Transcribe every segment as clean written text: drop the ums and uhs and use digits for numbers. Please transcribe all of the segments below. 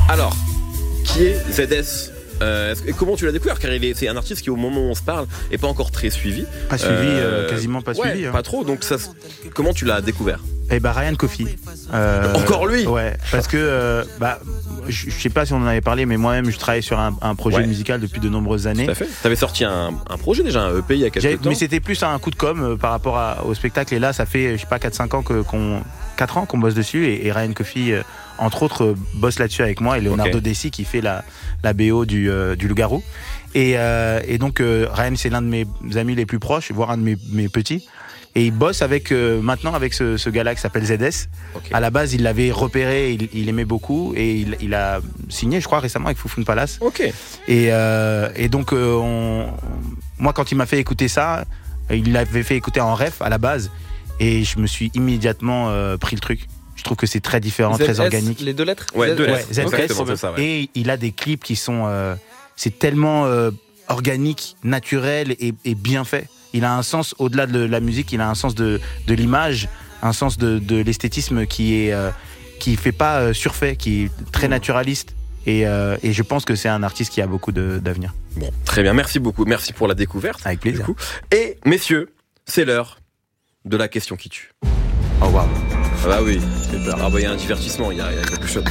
Alors, qui est ZS et comment tu l'as découvert? Car c'est un artiste qui, au moment où on se parle, est pas encore très suivi. Pas suivi, quasiment pas suivi. Pas trop. Donc, comment tu l'as découvert? Eh ben Ryan Coffey. Encore lui? Ouais, parce que je sais pas si on en avait parlé, mais moi-même je travaille sur un projet musical depuis de nombreuses années. Tout à fait. T'avais sorti un projet déjà, un EP il y a quelques temps. Mais c'était plus un coup de com par rapport au spectacle. Et là, ça fait, je sais pas, 4-5 ans qu'on bosse dessus. Et Ryan Coffey, entre autres, bosse là-dessus avec moi. Et Leonardo Desi qui fait la BO du Loup-Garou. Et donc, Ryan, c'est l'un de mes amis les plus proches, voire un de mes petits. Et il bosse maintenant avec ce gars-là qui s'appelle ZS. Okay. À la base, il l'avait repéré, il aimait beaucoup et il a signé, je crois, récemment avec Foufoune Palace. Ok. Et donc, moi, quand il m'a fait écouter ça, il l'avait fait écouter en ref à la base et je me suis immédiatement pris le truc. Je trouve que c'est très différent, ZS, très organique. Les 2 lettres? Ouais, 2 lettres. ZS. Okay, c'est ça, ouais. Et il a des clips qui sont... c'est tellement organique, naturel et bien fait. Il a un sens, au-delà de la musique, il a un sens de l'image, un sens de l'esthétisme qui fait pas surfait, qui est très naturaliste. Et je pense que c'est un artiste qui a beaucoup d'avenir. Bon, très bien, merci beaucoup. Merci pour la découverte. Avec plaisir. Et messieurs, c'est l'heure de la question qui tue. Oh waouh. Ah bah oui, il y a un divertissement, il y a quelque chose.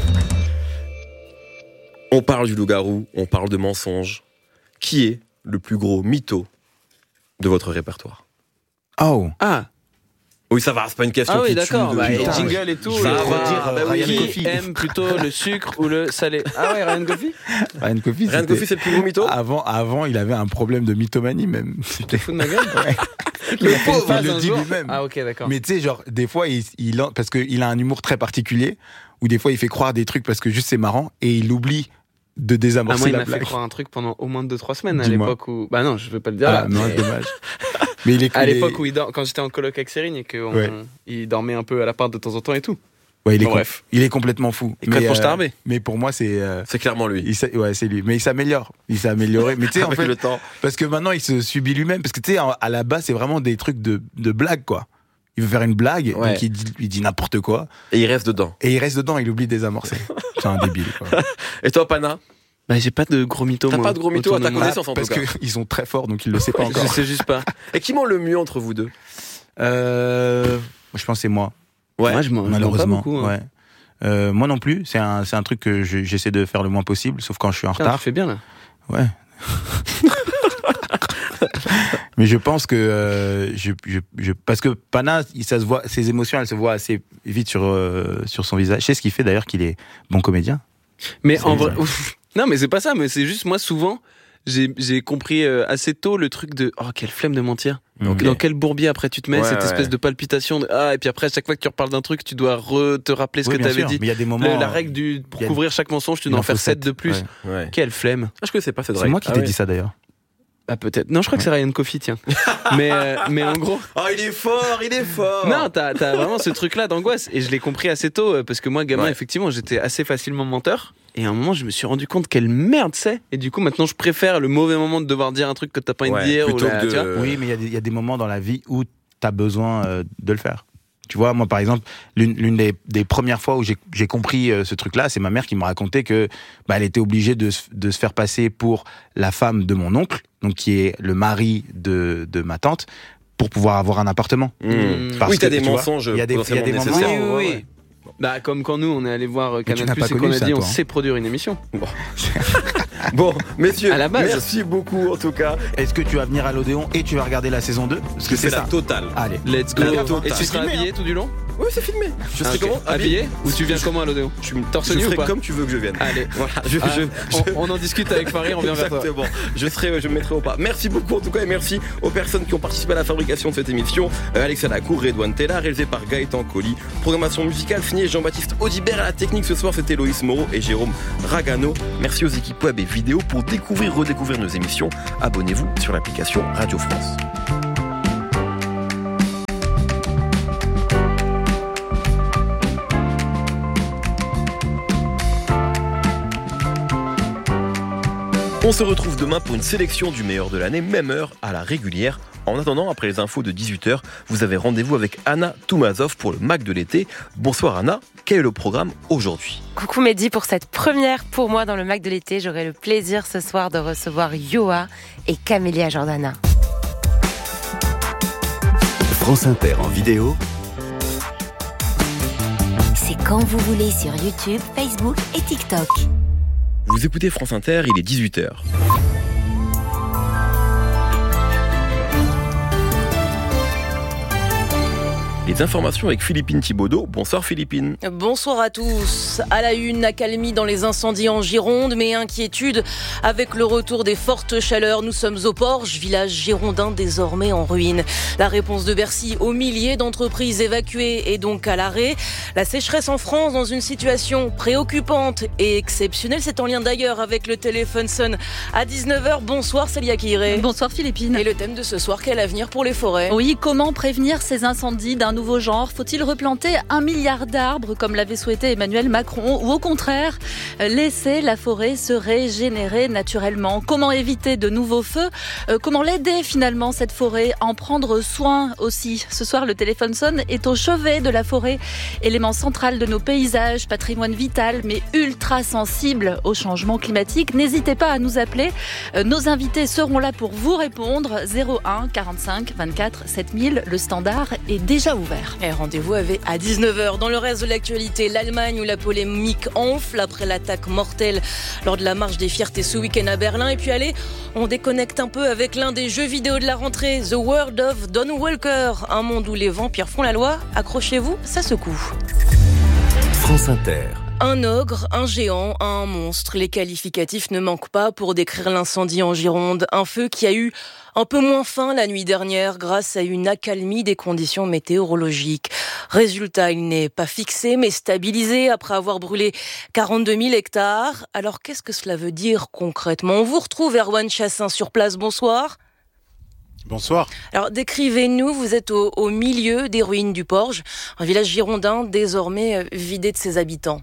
On parle du loup-garou, on parle de mensonges. Qui est le plus gros mytho de votre répertoire? Oh. Ah. Oui, ça va, c'est pas une question qui tue. D'accord, et jingle et tout. Ça va, qui aime plutôt le sucre ou le salé? Ah ouais, Ryan Coffey? Ryan Coffey, c'est le plus gros mytho? Avant, il avait un problème de mythomanie même. T'es fou de ma gueule? Ouais. Il le dit lui-même. Ah ok, d'accord. Mais tu sais, genre, des fois, parce qu'il a un humour très particulier, où des fois, il fait croire des trucs parce que juste c'est marrant, et il oublie de désamorcer la blague. Moi, il m'a fait croire un truc pendant au moins 2-3 semaines à l'époque où... Bah non, je veux pas le dire. Ah non, dommage. Mais à l'époque où quand j'étais en coloc avec Céline et qu'il dormait un peu à l'appart de temps en temps et tout. Ouais, il est complètement fou. Mais pour moi, c'est clairement lui. C'est lui. Mais il s'améliore. Il s'est amélioré. Mais tu sais, en fait, le temps. Parce que maintenant, il se subit lui-même. Parce que tu sais, à la base, c'est vraiment des trucs de blague, quoi. Il veut faire une blague, donc il dit n'importe quoi. Et il reste dedans. Il oublie de désamorcer. C'est un débile, quoi. Et toi, Pana? Bah, j'ai pas de gros mythos. T'as pas de gros mythos à ta connaissance, en tout cas. Parce qu'ils sont très forts, donc il le sait pas encore. Je sais juste pas. Et qui ment le mieux entre vous deux? Je pense que c'est moi. Ouais. Moi, je malheureusement. Pas beaucoup, hein. Ouais. Moi non plus. C'est un truc que j'essaie de faire le moins possible, sauf quand je suis en retard. Tu fais bien là. Ouais. Mais je pense que parce que Pana, ça se voit, ses émotions, elles se voient assez vite sur son visage. Je sais ce qui fait d'ailleurs qu'il est bon comédien. Mais en vrai, non, mais c'est pas ça. Mais c'est juste moi souvent, j'ai compris assez tôt le truc de quelle flemme de mentir. Okay. Dans quel bourbier après tu te mets cette espèce de palpitation et puis après à chaque fois que tu reparles d'un truc, tu dois te rappeler ce que t'avais dit. Mais il y a des moments, la règle pour couvrir chaque mensonge, tu dois en faire 7 de plus. Ouais. Quelle flemme. Je connaissais pas cette règle. C'est moi qui t'ai dit ça d'ailleurs. Ah peut-être. Non, je crois que c'est Ryan Coffey, tiens. mais en gros. Oh, il est fort. Non, t'as vraiment ce truc-là d'angoisse. Et je l'ai compris assez tôt, parce que moi, gamin, effectivement, j'étais assez facilement menteur. Et à un moment, je me suis rendu compte quelle merde c'est. Et du coup, maintenant, je préfère le mauvais moment de devoir dire un truc que t'as pas envie de dire. Plutôt tu vois. Oui, mais il y a des moments dans la vie où t'as besoin de le faire. Tu vois, moi, par exemple, l'une des premières fois où j'ai compris ce truc-là, c'est ma mère qui me racontait que elle était obligée de se faire passer pour la femme de mon oncle, donc qui est le mari de ma tante, pour pouvoir avoir un appartement. Oui, t'as des mensonges. Il y a des moments. Oui. Bah, comme quand nous, on est allé voir Canal+, et qu'on a dit on sait produire une émission. Bon, messieurs, à la base. Merci beaucoup en tout cas. Est-ce que tu vas venir à l'Odéon et tu vas regarder la saison 2? Parce que c'est la totale. Allez, let's go. Et tu seras habillé tout du long? Oui, c'est filmé. Je serai comment habillé? Ou tu viens comment à l'Odéon? Je serai comme tu veux que je vienne. Allez, voilà. On en discute avec Farid, on vient vers toi. Exactement. Je me mettrai au pas. Merci beaucoup en tout cas et merci aux personnes qui ont participé à la fabrication de cette émission. Alexia Lacour, Redouane Tella, réalisé par Gaëtan Colli. Programmation musicale signée Jean-Baptiste Audibert. À la technique ce soir, c'était Loïs Moreau et Jérôme Ragano. Merci aux équipes web et vidéo. Pour redécouvrir nos émissions, abonnez-vous sur l'application Radio France. On se retrouve demain pour une sélection du meilleur de l'année, même heure à la régulière. En attendant, après les infos de 18h, vous avez rendez-vous avec Anna Toumazov pour le Mac de l'été. Bonsoir Anna. Quel est le programme aujourd'hui ? Coucou Mehdi, pour cette première pour moi dans le Mac de l'été, j'aurai le plaisir ce soir de recevoir Yoa et Camélia Jordana. France Inter en vidéo. C'est quand vous voulez sur YouTube, Facebook et TikTok. Vous écoutez France Inter, il est 18h. Les informations avec Philippine Thibaudot. Bonsoir Philippine. Bonsoir à tous. À la une, accalmie dans les incendies en Gironde, mais inquiétude avec le retour des fortes chaleurs. Nous sommes au Porge, village girondin désormais en ruine. La réponse de Bercy aux milliers d'entreprises évacuées et donc à l'arrêt. La sécheresse en France dans une situation préoccupante et exceptionnelle. C'est en lien d'ailleurs avec le téléphone sonne à 19h. Bonsoir Célia Kiré. Bonsoir Philippine. Et le thème de ce soir, quel avenir pour les forêts ? Oui, comment prévenir ces incendies d'un nouveau genre ? Faut-il replanter 1 milliard d'arbres comme l'avait souhaité Emmanuel Macron ou au contraire laisser la forêt se régénérer naturellement ? Comment éviter de nouveaux feux ? Comment l'aider finalement cette forêt ? En prendre soin aussi. Ce soir le téléphone sonne est au chevet de la forêt, élément central de nos paysages, patrimoine vital mais ultra sensible au changement climatique. N'hésitez pas à nous appeler. Nos invités seront là pour vous répondre. 01 45 24 7000. Le standard est déjà ouvert. Et rendez-vous à 19h. Dans le reste de l'actualité, l'Allemagne où la polémique enfle après l'attaque mortelle lors de la marche des fiertés ce week-end à Berlin. Et puis allez, on déconnecte un peu avec l'un des jeux vidéo de la rentrée, The World of Don Walker. Un monde où les vampires font la loi. Accrochez-vous, ça secoue. France Inter. Un ogre, un géant, un monstre. Les qualificatifs ne manquent pas pour décrire l'incendie en Gironde. Un feu qui a eu un peu moins faim la nuit dernière grâce à une accalmie des conditions météorologiques. Résultat, il n'est pas fixé mais stabilisé après avoir brûlé 42 000 hectares. Alors qu'est-ce que cela veut dire concrètement ? On vous retrouve Erwan Chassin sur place, bonsoir. Bonsoir. Alors décrivez-nous, vous êtes au milieu des ruines du Porge, un village girondin désormais vidé de ses habitants.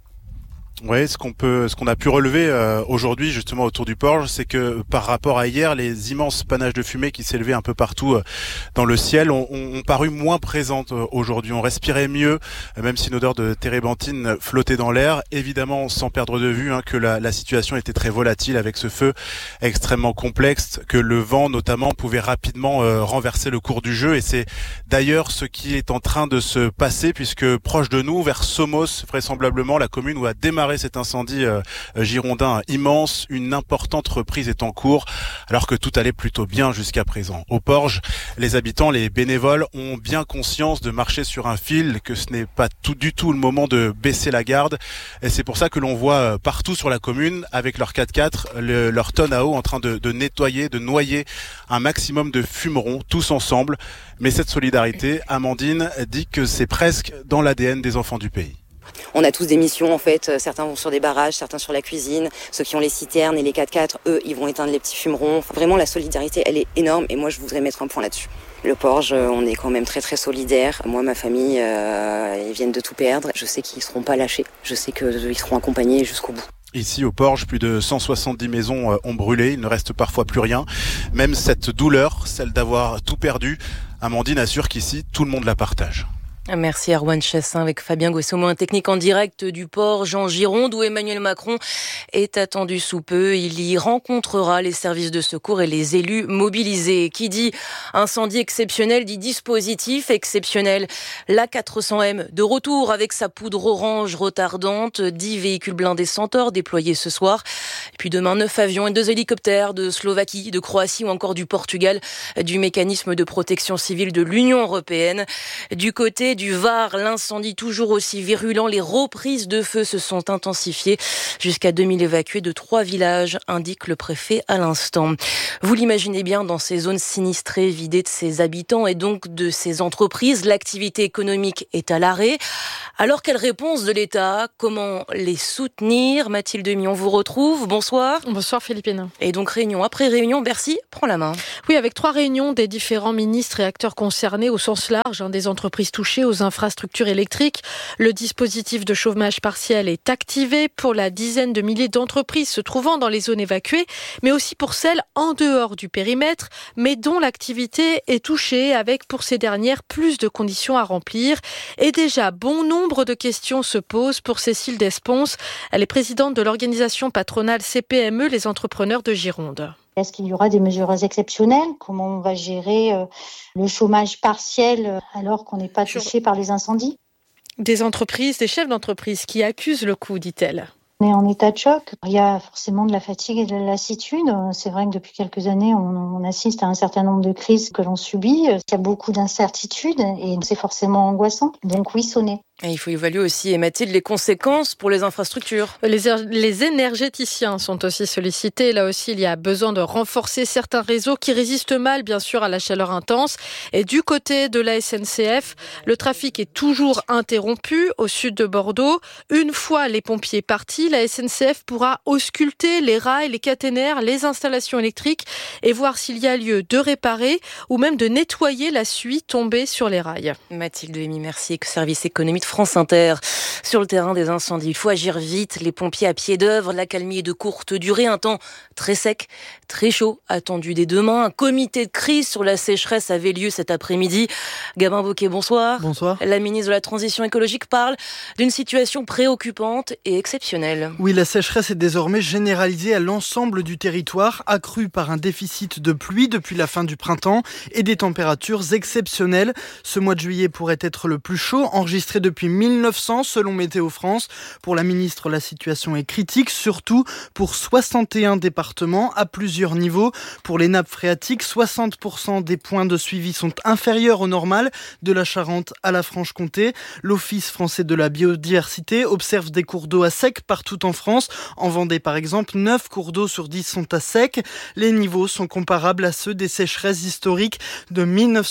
Oui, ce qu'on a pu relever aujourd'hui justement autour du Porge, c'est que par rapport à hier, les immenses panaches de fumée qui s'élevaient un peu partout dans le ciel ont paru moins présentes aujourd'hui. On respirait mieux, même si une odeur de térébenthine flottait dans l'air. Évidemment, sans perdre de vue que la situation était très volatile avec ce feu extrêmement complexe, que le vent notamment pouvait rapidement renverser le cours du jeu. Et c'est d'ailleurs ce qui est en train de se passer, puisque proche de nous, vers Somos, vraisemblablement, la commune où a démarré cet incendie girondin immense, une importante reprise est en cours, alors que tout allait plutôt bien jusqu'à présent. Au Porge, les habitants, les bénévoles ont bien conscience de marcher sur un fil, que ce n'est pas du tout le moment de baisser la garde. Et c'est pour ça que l'on voit partout sur la commune, avec leur 4x4, leur tonne à eau en train de nettoyer, de noyer un maximum de fumerons, tous ensemble. Mais cette solidarité, Amandine dit que c'est presque dans l'ADN des enfants du pays. On a tous des missions en fait, certains vont sur des barrages, certains sur la cuisine, ceux qui ont les citernes et les 4x4, eux ils vont éteindre les petits fumerons. Vraiment la solidarité elle est énorme et moi je voudrais mettre un point là-dessus. Le Porge, on est quand même très très solidaires. Moi ma famille, ils viennent de tout perdre. Je sais qu'ils ne seront pas lâchés, je sais qu'ils seront accompagnés jusqu'au bout. Ici au Porge, plus de 170 maisons ont brûlé, il ne reste parfois plus rien. Même cette douleur, celle d'avoir tout perdu, Amandine assure qu'ici tout le monde la partage. Merci Erwan Chassin avec Fabien Gossomo, un technique en direct du Porge en Gironde où Emmanuel Macron est attendu sous peu. Il y rencontrera les services de secours et les élus mobilisés. Qui dit incendie exceptionnel dit dispositif exceptionnel. L'A400M de retour avec sa poudre orange retardante, 10 véhicules blindés Centaure déployés ce soir. Et puis demain 9 avions et 2 hélicoptères de Slovaquie, de Croatie ou encore du Portugal, du mécanisme de protection civile de l'Union européenne. Du côté du Var, l'incendie toujours aussi virulent, les reprises de feu se sont intensifiées jusqu'à 2000 évacués de 3 villages, indique le préfet à l'instant. Vous l'imaginez bien, dans ces zones sinistrées, vidées de ses habitants et donc de ses entreprises, l'activité économique est à l'arrêt. Alors quelle réponse de l'État ? Comment les soutenir ? Mathilde Mion vous retrouve, bonsoir. Bonsoir Philippine. Et donc réunion après réunion, Bercy prend la main. Oui, avec 3 réunions des différents ministres et acteurs concernés au sens large, des entreprises touchées touchés aux infrastructures électriques. Le dispositif de chômage partiel est activé pour la dizaine de milliers d'entreprises se trouvant dans les zones évacuées, mais aussi pour celles en dehors du périmètre, mais dont l'activité est touchée avec pour ces dernières plus de conditions à remplir. Et déjà, bon nombre de questions se posent pour Cécile Desponce. Elle est présidente de l'organisation patronale CPME, les entrepreneurs de Gironde. Est-ce qu'il y aura des mesures exceptionnelles ? Comment on va gérer le chômage partiel alors qu'on n'est pas touché par les incendies ? Des entreprises, des chefs d'entreprise qui accusent le coup, dit-elle. On est en état de choc. Il y a forcément de la fatigue et de la lassitude. C'est vrai que depuis quelques années, on assiste à un certain nombre de crises que l'on subit. Il y a beaucoup d'incertitudes et c'est forcément angoissant. Donc oui, sonner. Et il faut évaluer aussi, et Mathilde, les conséquences pour les infrastructures. Les énergéticiens sont aussi sollicités. Là aussi, il y a besoin de renforcer certains réseaux qui résistent mal, bien sûr, à la chaleur intense. Et du côté de la SNCF, le trafic est toujours interrompu au sud de Bordeaux. Une fois les pompiers partis, la SNCF pourra ausculter les rails, les caténaires, les installations électriques et voir s'il y a lieu de réparer ou même de nettoyer la suie tombée sur les rails. Mathilde Hémy, merci. Service économique de France Inter. Sur le terrain des incendies, il faut agir vite. Les pompiers à pied d'œuvre, l'accalmie est de courte durée, un temps très sec, très chaud, attendu dès demain. Un comité de crise sur la sécheresse avait lieu cet après-midi. Gabin Bocquet, bonsoir. Bonsoir. La ministre de la Transition écologique parle d'une situation préoccupante et exceptionnelle. Oui, la sécheresse est désormais généralisée à l'ensemble du territoire, accrue par un déficit de pluie depuis la fin du printemps et des températures exceptionnelles. Ce mois de juillet pourrait être le plus chaud, enregistré depuis 1900 selon Météo France. Pour la ministre, la situation est critique, surtout pour 61 départements à plusieurs niveaux. Pour les nappes phréatiques, 60% des points de suivi sont inférieurs au normal, de la Charente à la Franche-Comté. L'Office français de la biodiversité observe des cours d'eau à sec partout en France. En Vendée, par exemple, 9 cours d'eau sur 10 sont à sec. Les niveaux sont comparables à ceux des sécheresses historiques de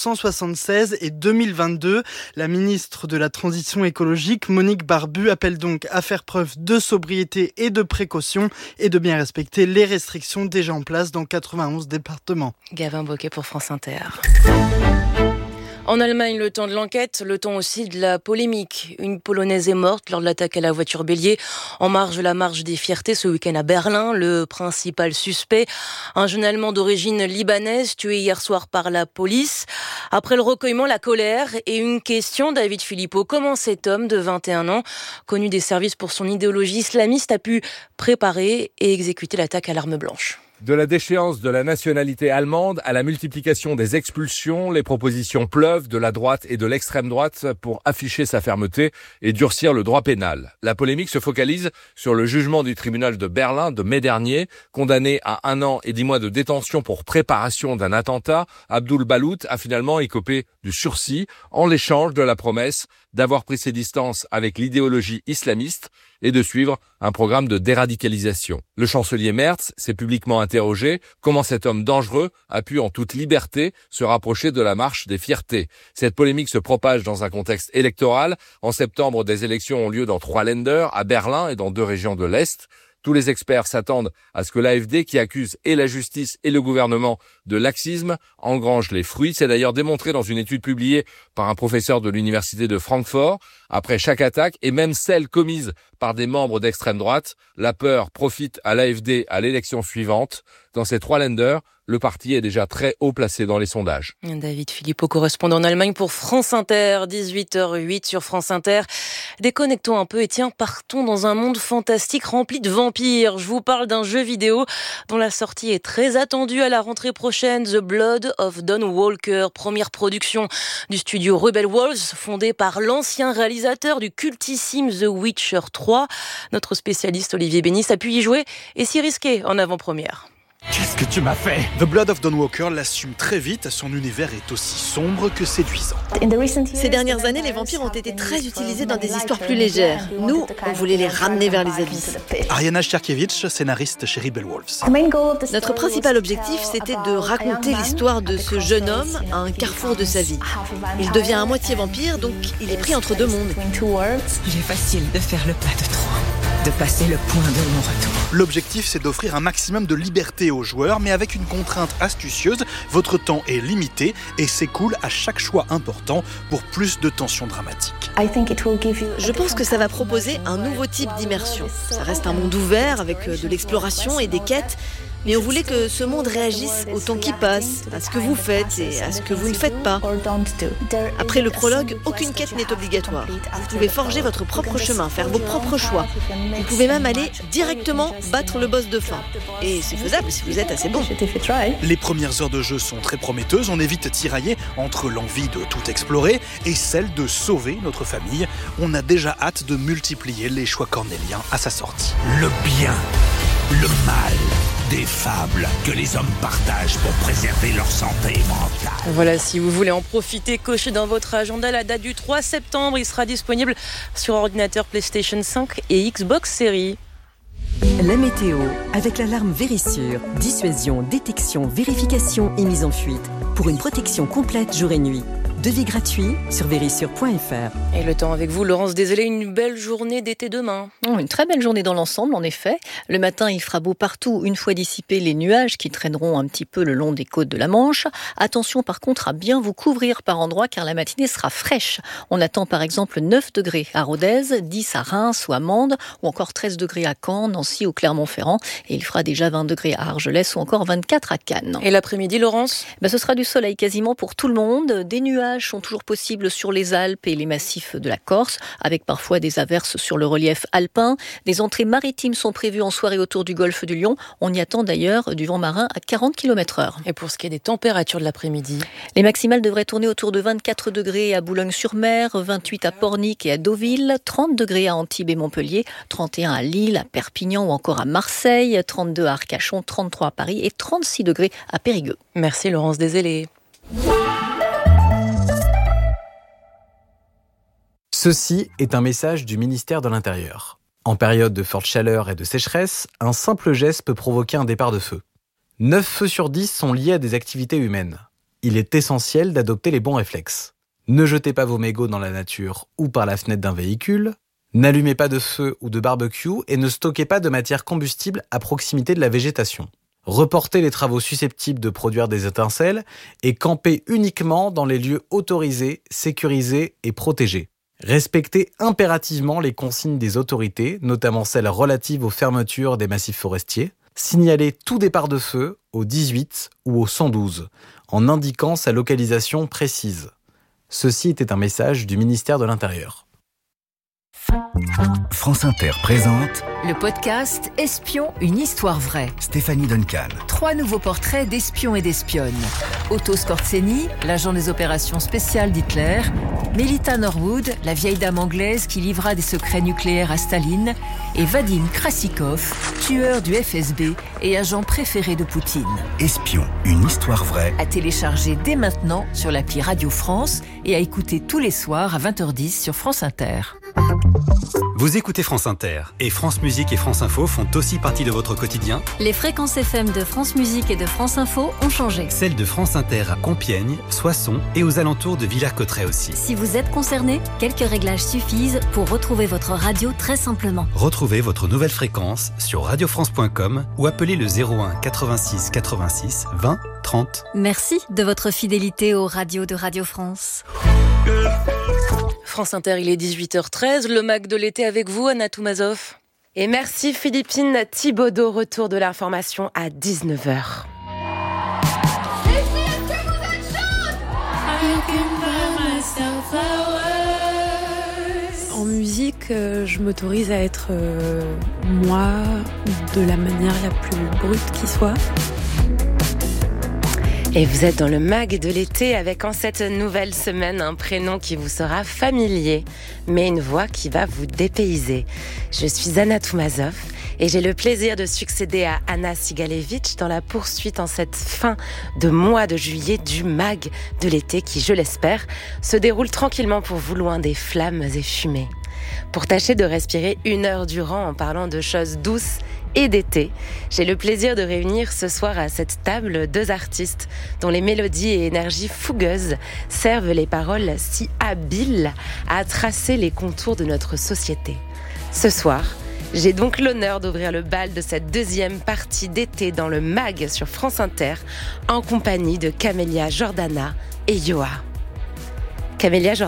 1976 et 2022. La ministre de la Transition écologique, Monique Barbu, appelle donc à faire preuve de sobriété et de précaution et de bien respecter les restrictions déjà en place dans 91 départements. Gabin Bocquet pour France Inter. En Allemagne, le temps de l'enquête, le temps aussi de la polémique. Une Polonaise est morte lors de l'attaque à la voiture bélier en marge de la marche des fiertés ce week-end à Berlin. Le principal suspect, un jeune Allemand d'origine libanaise, tué hier soir par la police. Après le recueillement, la colère et une question, David Philippot. Comment cet homme de 21 ans, connu des services pour son idéologie islamiste, a pu préparer et exécuter l'attaque à l'arme blanche ? De la déchéance de la nationalité allemande à la multiplication des expulsions, les propositions pleuvent de la droite et de l'extrême droite pour afficher sa fermeté et durcir le droit pénal. La polémique se focalise sur le jugement du tribunal de Berlin de mai dernier. Condamné à 1 an et 10 mois de détention pour préparation d'un attentat, Abdul Balout a finalement écopé du sursis en l'échange de la promesse d'avoir pris ses distances avec l'idéologie islamiste et de suivre un programme de déradicalisation. Le chancelier Merz s'est publiquement interrogé comment cet homme dangereux a pu en toute liberté se rapprocher de la marche des fiertés. Cette polémique se propage dans un contexte électoral. En septembre, des élections ont lieu dans 3 Länder, à Berlin et dans 2 régions de l'Est. Tous les experts s'attendent à ce que l'AfD, qui accuse et la justice et le gouvernement de laxisme, engrange les fruits. C'est d'ailleurs démontré dans une étude publiée par un professeur de l'université de Francfort. Après chaque attaque, et même celle commise par des membres d'extrême droite, la peur profite à l'AfD à l'élection suivante. Dans ces 3 Länder, le parti est déjà très haut placé dans les sondages. David Philippot, correspondant en Allemagne pour France Inter, 18h08 sur France Inter. Déconnectons un peu et tiens, partons dans un monde fantastique rempli de vampires. Je vous parle d'un jeu vidéo dont la sortie est très attendue à la rentrée prochaine, The Blood of Dawn Walker, première production du studio Rebel Wolves, fondé par l'ancien réalisateur du cultissime The Witcher 3. Notre spécialiste Olivier Bénis a pu y jouer et s'y risquer en avant-première. Qu'est-ce que tu m'as fait ? The Blood of Dawn Walker l'assume très vite, son univers est aussi sombre que séduisant. Ces dernières années, les vampires ont été très utilisés dans des histoires plus légères. Nous, on voulait les ramener vers les abysses. Ariana Cherkiewicz, scénariste chez Rebel Wolves. Notre principal objectif, c'était de raconter l'histoire de ce jeune homme à un carrefour de sa vie. Il devient à moitié vampire, donc il est pris entre 2 mondes. Il est facile de faire le pas de trop. de passer le point de non-retour. L'objectif, c'est d'offrir un maximum de liberté aux joueurs, mais avec une contrainte astucieuse. Votre temps est limité et s'écoule à chaque choix important pour plus de tension dramatique. Je pense que ça va proposer un nouveau type d'immersion. Ça reste un monde ouvert avec de l'exploration et des quêtes, mais on voulait que ce monde réagisse au temps qui passe, à ce que vous faites et à ce que vous ne faites pas. Après le prologue, aucune quête n'est obligatoire. Vous pouvez forger votre propre chemin, faire vos propres choix. Vous pouvez même aller directement battre le boss de fin. Et c'est faisable si vous êtes assez bon. Les premières heures de jeu sont très prometteuses. On est vite tiraillé entre l'envie de tout explorer et celle de sauver notre famille. On a déjà hâte de multiplier les choix cornéliens à sa sortie. Le bien, le mal, des fables que les hommes partagent pour préserver leur santé mentale. Voilà, si vous voulez en profiter, cochez dans votre agenda la date du 3 septembre. Il sera disponible sur ordinateur PlayStation 5 et Xbox Series. La météo, avec l'alarme Vérissure. Dissuasion, détection, vérification et mise en fuite. Pour une protection complète jour et nuit. Devis gratuit sur vérissure.fr. Et le temps avec vous, Laurence Désolé, une belle journée d'été demain. Une très belle journée dans l'ensemble, en effet. Le matin, il fera beau partout, une fois dissipés les nuages qui traîneront un petit peu le long des côtes de la Manche. Attention par contre à bien vous couvrir par endroits car la matinée sera fraîche. On attend par exemple 9 degrés à Rodez, 10 à Reims ou à Mende, ou encore 13 degrés à Caen, Nancy ou Clermont-Ferrand. Et il fera déjà 20 degrés à Argelès ou encore 24 à Cannes. Et l'après-midi, Laurence ? Ce sera du soleil quasiment pour tout le monde. Des nuages sont toujours possibles sur les Alpes et les massifs de la Corse, avec parfois des averses sur le relief alpin. Des entrées maritimes sont prévues en soirée autour du golfe du Lion. On y attend d'ailleurs du vent marin à 40 km/h. Et pour ce qui est des températures de l'après-midi ? Les maximales devraient tourner autour de 24 degrés à Boulogne-sur-Mer, 28 à Pornic et à Deauville, 30 degrés à Antibes et Montpellier, 31 à Lille, à Perpignan ou encore à Marseille, 32 à Arcachon, 33 à Paris et 36 degrés à Périgueux. Merci Laurence Désolé. Ceci est un message du ministère de l'Intérieur. En période de forte chaleur et de sécheresse, un simple geste peut provoquer un départ de feu. 9 feux sur 10 sont liés à des activités humaines. Il est essentiel d'adopter les bons réflexes. Ne jetez pas vos mégots dans la nature ou par la fenêtre d'un véhicule. N'allumez pas de feu ou de barbecue et ne stockez pas de matière combustible à proximité de la végétation. Reportez les travaux susceptibles de produire des étincelles et campez uniquement dans les lieux autorisés, sécurisés et protégés. Respectez impérativement les consignes des autorités, notamment celles relatives aux fermetures des massifs forestiers. Signalez tout départ de feu au 18 ou au 112, en indiquant sa localisation précise. Ceci était un message du ministère de l'Intérieur. France Inter présente le podcast Espion, une histoire vraie. Stéphanie Duncan. 3 nouveaux portraits d'espions et d'espionnes. Otto Skorzeny, l'agent des opérations spéciales d'Hitler. Melita Norwood, la vieille dame anglaise qui livra des secrets nucléaires à Staline. Et Vadim Krasikov, tueur du FSB et agent préféré de Poutine. Espion, une histoire vraie. À télécharger dès maintenant sur l'appli Radio France et à écouter tous les soirs à 20h10 sur France Inter. Vous écoutez France Inter et France Musique et France Info font aussi partie de votre quotidien. Les fréquences FM de France Musique et de France Info ont changé. Celles de France Inter à Compiègne, Soissons et aux alentours de Villers-Cotterêts aussi. Si vous êtes concerné, quelques réglages suffisent pour retrouver votre radio très simplement. Retrouvez votre nouvelle fréquence sur radiofrance.com ou appelez le 01 86 86 20 30. Merci de votre fidélité aux radios de Radio France. France Inter, il est 18h13, le Mac de l'été avec vous, Anna Toumazov. Et merci Philippine Thibaudeau, retour de l'information à 19h. En musique, je m'autorise à être moi de la manière la plus brute qui soit. Et vous êtes dans le mag de l'été avec en cette nouvelle semaine un prénom qui vous sera familier, mais une voix qui va vous dépayser. Je suis Anna Toumazov et j'ai le plaisir de succéder à Anna Sigalevitch dans la poursuite en cette fin de mois de juillet du mag de l'été qui, je l'espère, se déroule tranquillement pour vous loin des flammes et fumées. Pour tâcher de respirer 1 heure durant en parlant de choses douces et d'été, j'ai le plaisir de réunir ce soir à cette table 2 artistes dont les mélodies et énergies fougueuses servent les paroles si habiles à tracer les contours de notre société. Ce soir, J'ai donc l'honneur d'ouvrir le bal de cette deuxième partie d'été dans le MAG sur France Inter, en compagnie de Camélia Jordana et Yoa. Camélia Jordana.